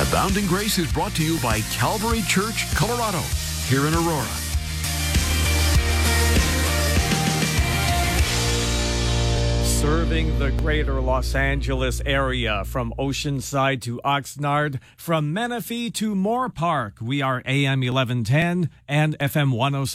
Abounding Grace is brought to you by Calvary Church, Colorado, here in Aurora. Serving the greater Los Angeles area, from Oceanside to Oxnard, from Menifee to Moore Park. We are AM 1110 and FM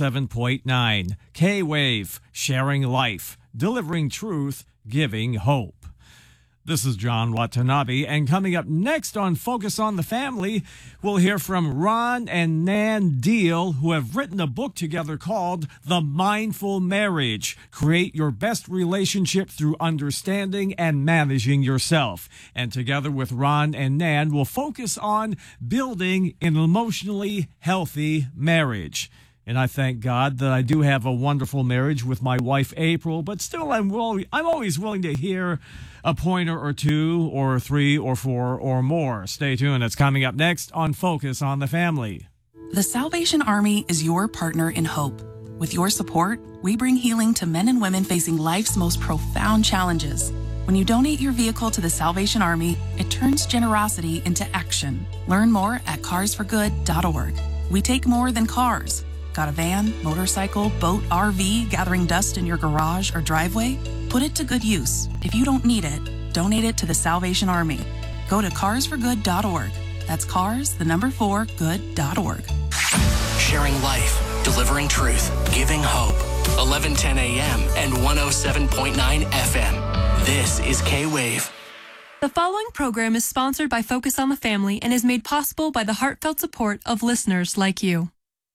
107.9. K-Wave, sharing life, delivering truth, giving hope. This is John Watanabe, and coming up next on Focus on the Family, we'll hear from Ron and Nan Deal, who have written a book together called The Mindful Marriage. Create your best relationship through understanding and managing yourself. And together with Ron and Nan, we'll focus on building an emotionally healthy marriage. And I thank God that I do have a wonderful marriage with my wife, April, but still I'm always willing to hear a pointer or two or three or four or more. Stay tuned. It's coming up next on Focus on the Family. The Salvation Army is your partner in hope. With your support, we bring healing to men and women facing life's most profound challenges. When you donate your vehicle to the Salvation Army, it turns generosity into action. Learn more at carsforgood.org. We take more than cars. Got a van, motorcycle, boat, RV gathering dust in your garage or driveway? Put it to good use. If you don't need it, donate it to the Salvation Army. Go to carsforgood.org. That's cars4good.org. Sharing life, delivering truth, giving hope. 1110 a.m. and 107.9 FM. This is K-Wave. The following program is sponsored by Focus on the Family and is made possible by the heartfelt support of listeners like you.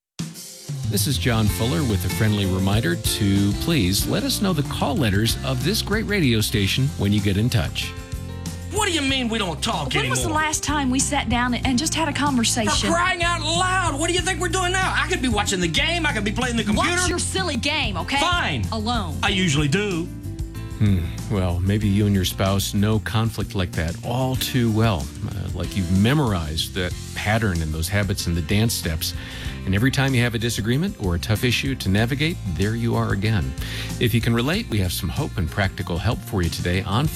This is John Fuller with a friendly reminder to please let us know the call letters of this great radio station when you get in touch. What do you mean we don't talk anymore? When was the last time we sat down and just had a conversation? For crying out loud, what do you think we're doing now? I could be watching the game, I could be playing the computer. Watch your silly game, okay? Fine. Alone. I usually do. Well, maybe you and your spouse know conflict like that all too well. Like you've memorized that pattern and those habits and the dance steps. And every time you have a disagreement or a tough issue to navigate, there you are again. If you can relate, we have some hope and practical help for you today on